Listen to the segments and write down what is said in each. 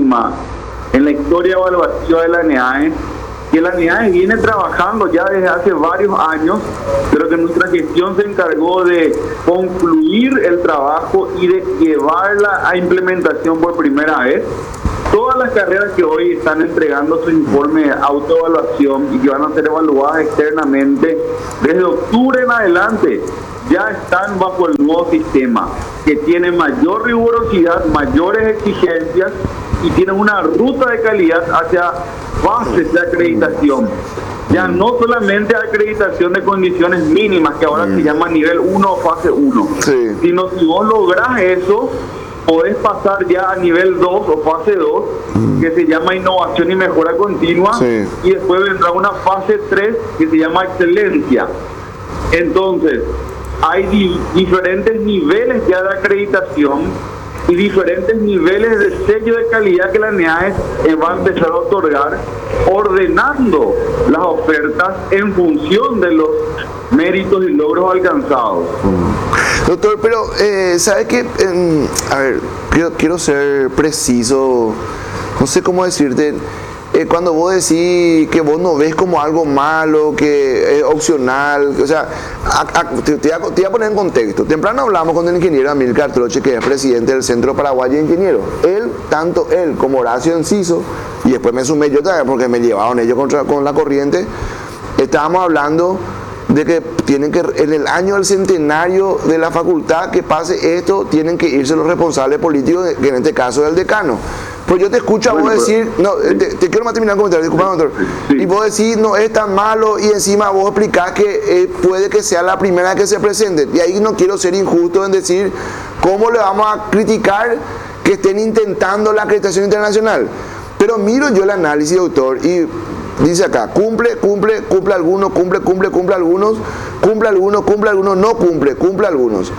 tema en la historia evaluativa de la NEAE, que la NEAE viene trabajando ya desde hace varios años, pero que nuestra gestión se encargó de concluir el trabajo y de llevarla a implementación por primera vez. Todas las carreras que hoy están entregando su informe de autoevaluación y que van a ser evaluadas externamente, desde octubre en adelante, ya están bajo el nuevo sistema, que tiene mayor rigurosidad, mayores exigencias y tiene una ruta de calidad hacia fases de acreditación. Ya no solamente acreditación de condiciones mínimas, que ahora se llama nivel 1 o fase 1, Sí. sino si vos lográs eso, podés pasar ya a nivel 2 o fase 2, que se llama innovación y mejora continua, Sí. y después vendrá una fase 3 que se llama excelencia. Entonces, hay diferentes niveles ya de acreditación y diferentes niveles de sello de calidad que la NEAE va a empezar a otorgar, ordenando las ofertas en función de los méritos y logros alcanzados. Doctor, pero ¿sabe qué? A ver, quiero ser preciso, no sé cómo decirte. Cuando vos decís que vos no ves como algo malo, que es opcional, o sea, te voy a poner en contexto. Temprano hablamos con el ingeniero Amílcar Troche, que es presidente del Centro Paraguayo de Ingenieros. Tanto él como Horacio Enciso, y después me sumé yo también porque me llevaron ellos con la corriente, estábamos hablando de que tienen que, en el año del centenario de la facultad que pase esto, tienen que irse los responsables políticos, que en este caso es el decano. Pues yo te escucho a vos decir, no, te quiero más terminar el comentario, disculpa, doctor. Y vos decís, no es tan malo, y encima vos explicás que puede que sea la primera que se presente. Y ahí no quiero ser injusto en decir cómo le vamos a criticar que estén intentando la acreditación internacional. Pero miro yo el análisis, doctor, y dice acá, cumple algunos, cumple algunos, no cumple algunos,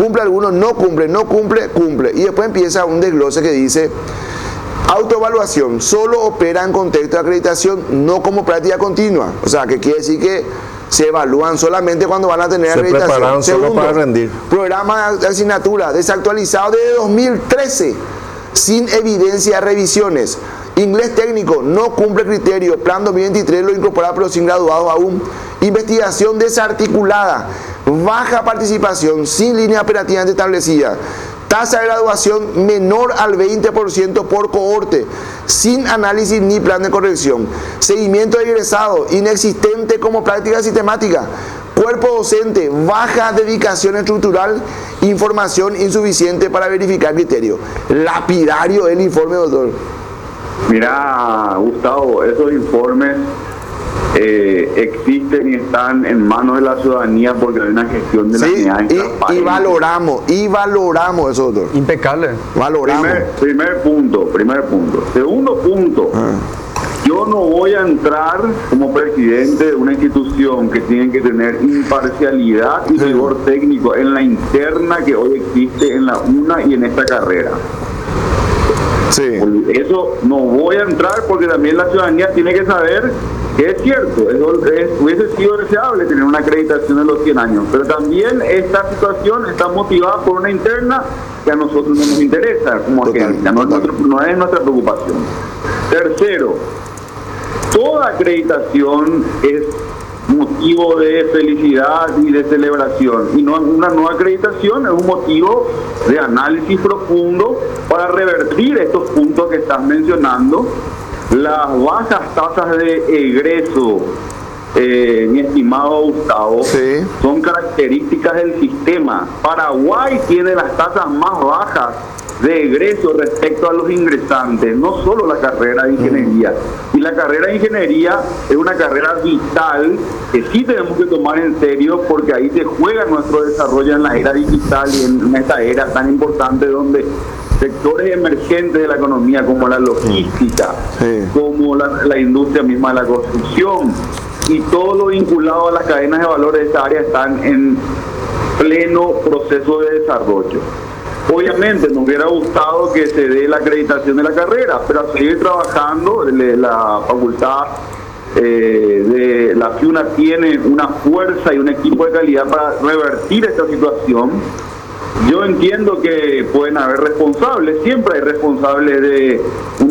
no cumple. Y después empieza un desglose que dice: autoevaluación, solo opera en contexto de acreditación, no como práctica continua. O sea, que quiere decir que se evalúan solamente cuando van a tener acreditación. Se preparan solo para rendir. Programa de asignatura desactualizado desde 2013, sin evidencia de revisiones. Inglés técnico, no cumple criterio. Plan 2023 lo incorpora pero sin graduados aún. Investigación desarticulada, baja participación, sin línea operativa establecida. Tasa de graduación menor al 20% por cohorte, sin análisis ni plan de corrección. Seguimiento de egresado, inexistente como práctica sistemática. Cuerpo docente, baja dedicación estructural, información insuficiente para verificar criterio. Lapidario el informe, doctor. Mira, Gustavo, esos informes existen y están en manos de la ciudadanía porque hay una gestión de la NEAE. Y valoramos eso, doctor. Impecable. Valoramos. Primer punto. Segundo punto. Yo no voy a entrar como presidente de una institución que tiene que tener imparcialidad y rigor técnico en la interna que hoy existe en la UNA y en esta carrera. Sí. Eso no voy a entrar porque también la ciudadanía tiene que saber que es cierto, hubiese sido deseable tener una acreditación de los 100 años, pero también esta situación está motivada por una interna que a nosotros no nos interesa como agencia, no es nuestra preocupación. Tercero, toda acreditación es motivo de felicidad y de celebración, y no una nueva acreditación es un motivo de análisis profundo para revertir estos puntos que estás mencionando. Las bajas tasas de egreso, mi estimado Gustavo, son características del sistema. Paraguay tiene las tasas más bajas de egreso respecto a los ingresantes, no solo la carrera de ingeniería. Y la carrera de ingeniería es una carrera vital que sí tenemos que tomar en serio porque ahí se juega nuestro desarrollo en la era digital y en esta era tan importante donde sectores emergentes de la economía como la logística, como la industria misma de la construcción y todo lo vinculado a las cadenas de valor de esta área están en pleno proceso de desarrollo. Obviamente nos hubiera gustado que se dé la acreditación de la carrera, pero a seguir trabajando. La facultad de la FIUNA tiene una fuerza y un equipo de calidad para revertir esta situación. Yo entiendo que pueden haber responsables, siempre hay responsables de